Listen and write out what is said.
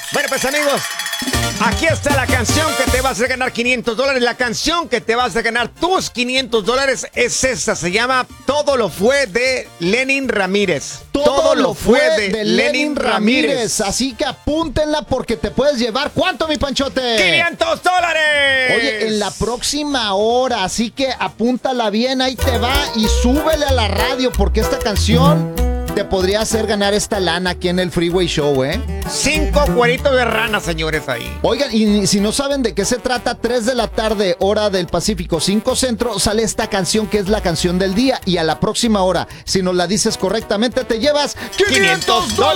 Bueno, pues amigos, aquí está la canción que te va a hacer ganar $500. La canción que te va a hacer ganar tus $500 es esta. Se llama Todo lo fue de Lenin Ramírez. Todo lo fue de Lenin Ramírez. Así que apúntenla porque te puedes llevar. ¿Cuánto, mi Panchote? $500. Oye, en la próxima hora. Así que apúntala bien, ahí te va. Y súbele a la radio porque esta canción te podría hacer ganar esta lana aquí en el Freeway Show, ¿eh? 5 cueritos de rana, señores, ahí. Oigan, y si no saben de qué se trata, 3 de la tarde, hora del Pacífico, 5 Centro, sale esta canción que es la canción del día. Y a la próxima hora, si nos la dices correctamente, te llevas $500.